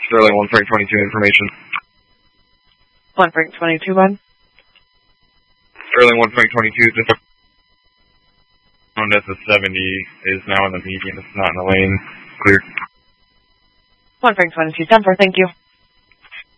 Sterling 1 Frank 22 information. 1 Frank 22, bud. Sterling 1 Frank 22, this at the 70 is now in the median. It's not in the lane. Clear. 1 Frank 22, 10-4, thank you.